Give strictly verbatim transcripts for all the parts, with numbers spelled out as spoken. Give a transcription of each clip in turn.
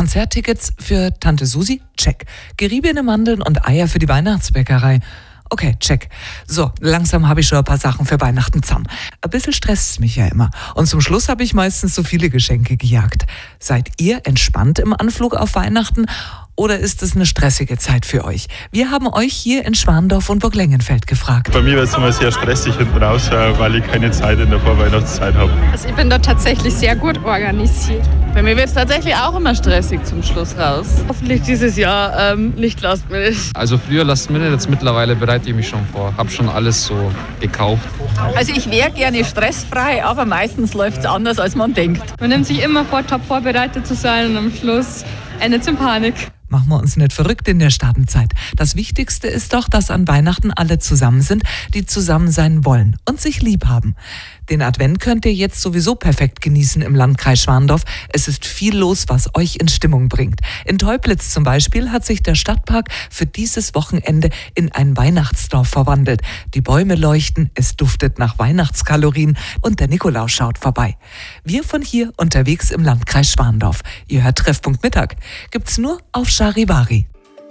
Konzerttickets für Tante Susi? Check. Geriebene Mandeln und Eier für die Weihnachtsbäckerei? Okay, check. So, langsam habe ich schon ein paar Sachen für Weihnachten zusammen. Ein bisschen stresst es mich ja immer. Und zum Schluss habe ich meistens so viele Geschenke gejagt. Seid ihr entspannt im Anflug auf Weihnachten? Oder ist es eine stressige Zeit für euch? Wir haben euch hier in Schwandorf und Burglengenfeld gefragt. Bei mir wird es immer sehr stressig hinten raus, weil ich keine Zeit in der Vorweihnachtszeit habe. Also ich bin da tatsächlich sehr gut organisiert. Bei mir wird es tatsächlich auch immer stressig zum Schluss raus. Hoffentlich dieses Jahr ähm, nicht Last Minute. Also früher Last Minute, jetzt mittlerweile bereite ich mich schon vor. Hab schon alles so gekauft. Also ich wäre gerne stressfrei, aber meistens läuft es anders, als man denkt. Man nimmt sich immer vor, top vorbereitet zu sein und am Schluss endet es in Panik. Machen wir uns nicht verrückt in der Startenzeit. Das Wichtigste ist doch, dass an Weihnachten alle zusammen sind, die zusammen sein wollen und sich lieb haben. Den Advent könnt ihr jetzt sowieso perfekt genießen im Landkreis Schwandorf. Es ist viel los, was euch in Stimmung bringt. In Teublitz zum Beispiel hat sich der Stadtpark für dieses Wochenende in ein Weihnachtsdorf verwandelt. Die Bäume leuchten, es duftet nach Weihnachtskalorien und der Nikolaus schaut vorbei. Wir von hier unterwegs im Landkreis Schwandorf. Ihr hört Treffpunkt Mittag. Gibt's nur auf Charivari.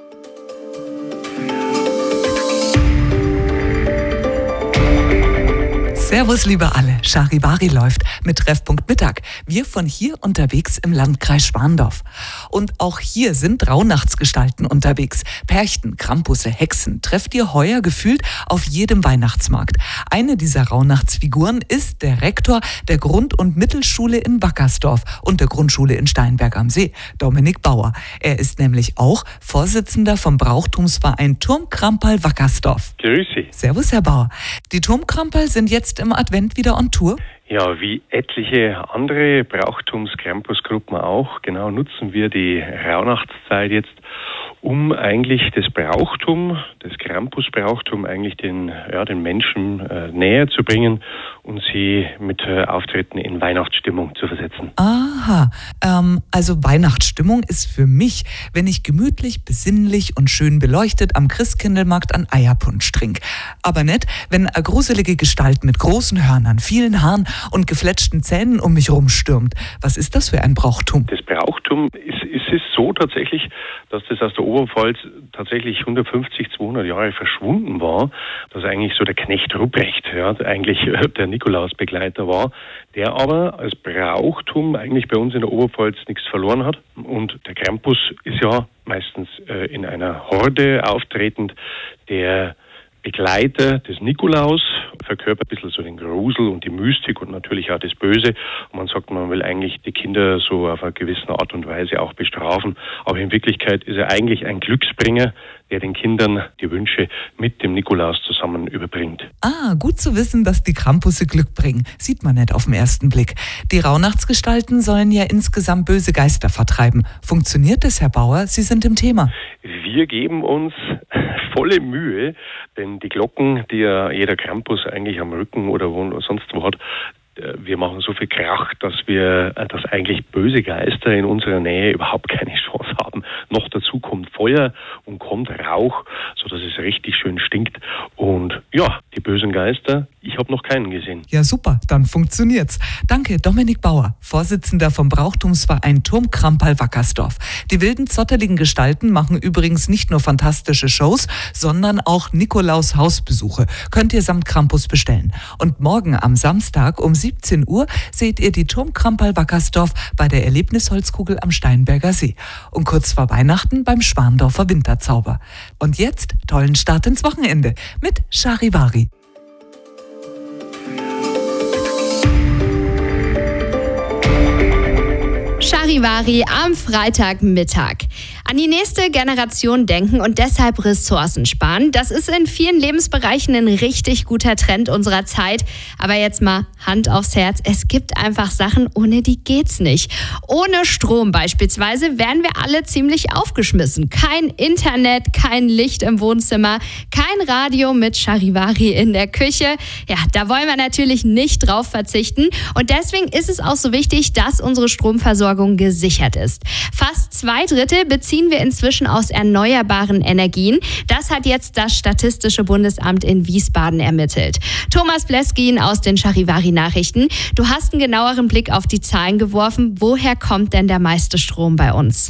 Servus, liebe alle. Charivari läuft mit Treffpunkt Mittag. Wir von hier unterwegs im Landkreis Schwandorf. Und auch hier sind Rauhnachtsgestalten unterwegs. Perchten, Krampusse, Hexen trefft ihr heuer gefühlt auf jedem Weihnachtsmarkt. Eine dieser Rauhnachtsfiguren ist der Rektor der Grund- und Mittelschule in Wackersdorf und der Grundschule in Steinberg am See, Dominik Bauer. Er ist nämlich auch Vorsitzender vom Brauchtumsverein Turmkramperl Wackersdorf. Grüß Sie. Servus, Herr Bauer. Die Turmkramperl sind jetzt im Advent wieder on Tour? Ja, wie etliche andere Brauchtums-Krampusgruppen auch, genau, nutzen wir die Rauhnachtszeit jetzt, um eigentlich das Brauchtum, das Krampusbrauchtum eigentlich den, ja, den Menschen äh, näher zu bringen und sie mit äh, Auftritten in Weihnachtsstimmung zu versetzen. Aha, ähm, also Weihnachtsstimmung ist für mich, wenn ich gemütlich, besinnlich und schön beleuchtet am Christkindlmarkt an Eierpunsch trinke. Aber nicht, wenn eine gruselige Gestalt mit großen Hörnern, vielen Haaren und gefletschten Zähnen um mich rumstürmt. Was ist das für ein Brauchtum? Das Brauchtum ist, ist es so tatsächlich, dass das aus der Oberpfalz tatsächlich hundertfünfzig, zweihundert Jahre verschwunden war, dass eigentlich so der Knecht Ruprecht, ja, eigentlich der Nikolausbegleiter war, der aber als Brauchtum eigentlich bei uns in der Oberpfalz nichts verloren hat. Und der Krampus ist ja meistens äh, in einer Horde auftretend, der Begleiter des Nikolaus, verkörpert ein bisschen so den Grusel und die Mystik und natürlich auch das Böse. Und man sagt, man will eigentlich die Kinder so auf eine gewisse Art und Weise auch bestrafen. Aber in Wirklichkeit ist er eigentlich ein Glücksbringer, der den Kindern die Wünsche mit dem Nikolaus zusammen überbringt. Ah, gut zu wissen, dass die Krampusse Glück bringen. Sieht man nicht auf den ersten Blick. Die Rauhnachtsgestalten sollen ja insgesamt böse Geister vertreiben. Funktioniert das, Herr Bauer? Sie sind im Thema. Wir geben uns volle Mühe, denn die Glocken, die ja jeder Krampus eigentlich am Rücken oder wo sonst wo hat, wir machen so viel Krach, dass wir, dass eigentlich böse Geister in unserer Nähe überhaupt keine Chance haben. Noch dazu kommt Feuer und kommt Rauch, sodass es richtig schön stinkt. Und ja, die bösen Geister, ich habe noch keinen gesehen. Ja, super, dann funktioniert's. Danke, Dominik Bauer, Vorsitzender vom Brauchtumsverein Turmkramperl Wackersdorf. Die wilden, zotteligen Gestalten machen übrigens nicht nur fantastische Shows, sondern auch Nikolaus Hausbesuche. Könnt ihr samt Krampus bestellen. Und morgen am Samstag um siebzehn Uhr seht ihr die Turmkramperl Wackersdorf bei der Erlebnisholzkugel am Steinberger See. Und kurz vor Weihnachten beim Schwandorfer Winterzauber. Und jetzt tollen Start ins Wochenende mit Charivari. Charivari am Freitagmittag. An die nächste Generation denken und deshalb Ressourcen sparen. Das ist in vielen Lebensbereichen ein richtig guter Trend unserer Zeit. Aber jetzt mal Hand aufs Herz. Es gibt einfach Sachen, ohne die geht's nicht. Ohne Strom beispielsweise wären wir alle ziemlich aufgeschmissen. Kein Internet, kein Licht im Wohnzimmer, kein Radio mit Charivari in der Küche. Ja, da wollen wir natürlich nicht drauf verzichten. Und deswegen ist es auch so wichtig, dass unsere Stromversorgung gesichert ist. Fast zwei Drittel beziehen wir inzwischen aus erneuerbaren Energien. Das hat jetzt das Statistische Bundesamt in Wiesbaden ermittelt. Thomas Bleskin aus den Charivari-Nachrichten. Du hast einen genaueren Blick auf die Zahlen geworfen. Woher kommt denn der meiste Strom bei uns?